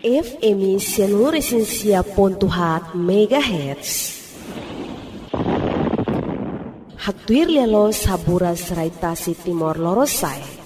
FM 100.4 MHz. Hatuir lialo sabura serai Tasik Timor Lorosai.